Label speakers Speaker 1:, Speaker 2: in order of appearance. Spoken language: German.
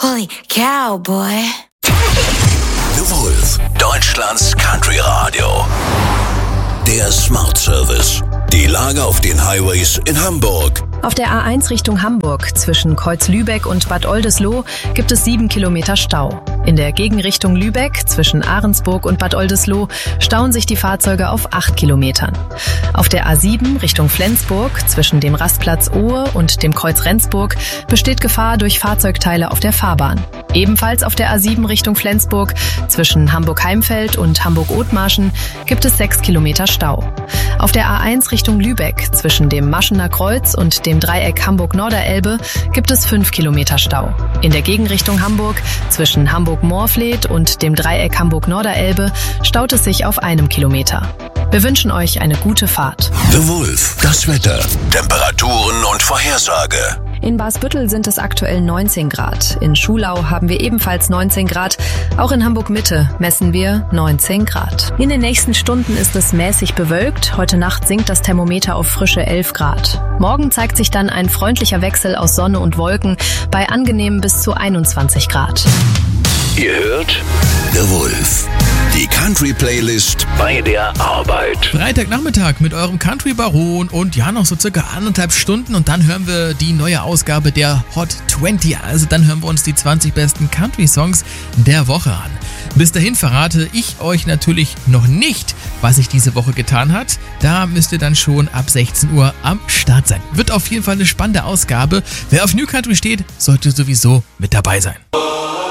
Speaker 1: Holy cow, boy.
Speaker 2: The Wolf, Deutschlands Country Radio. Der Smart Service. Die Lage auf den Highways in Hamburg.
Speaker 3: Auf der A1 Richtung Hamburg zwischen Kreuz-Lübeck und Bad Oldesloe gibt es 7 Kilometer Stau. In der Gegenrichtung Lübeck zwischen Ahrensburg und Bad Oldesloe stauen sich die Fahrzeuge auf 8 Kilometern. Auf der A7 Richtung Flensburg zwischen dem Rastplatz Ohe und dem Kreuz Rendsburg besteht Gefahr durch Fahrzeugteile auf der Fahrbahn. Ebenfalls auf der A7 Richtung Flensburg zwischen Hamburg-Heimfeld und Hamburg-Othmarschen gibt es 6 Kilometer Stau. Auf der A1 Richtung Lübeck zwischen dem Maschener Kreuz und dem Dreieck Hamburg-Norderelbe gibt es 5 Kilometer Stau. In der Gegenrichtung Hamburg zwischen Hamburg-Moorfleet und dem Dreieck Hamburg-Norderelbe staut es sich auf 1 Kilometer. Wir wünschen euch eine gute Fahrt.
Speaker 2: The Wolf, das Wetter, Temperaturen und Vorhersage.
Speaker 3: In Barsbüttel sind es aktuell 19 Grad. In Schulau haben wir ebenfalls 19 Grad. Auch in Hamburg-Mitte messen wir 19 Grad. In den nächsten Stunden ist es mäßig bewölkt. Heute Nacht sinkt das Thermometer auf frische 11 Grad. Morgen zeigt sich dann ein freundlicher Wechsel aus Sonne und Wolken bei angenehmen bis zu 21 Grad.
Speaker 2: Ihr hört The Wolf, die Country-Playlist bei der Arbeit.
Speaker 4: Freitagnachmittag mit eurem Country-Baron und ja, noch so circa 1,5 Stunden und dann hören wir die neue Ausgabe der Hot 20. Also dann hören wir uns die 20 besten Country-Songs der Woche an. Bis dahin verrate ich euch natürlich noch nicht, was sich diese Woche getan hat. Da müsst ihr dann schon ab 16 Uhr am Start sein. Wird auf jeden Fall eine spannende Ausgabe. Wer auf New Country steht, sollte sowieso mit dabei sein.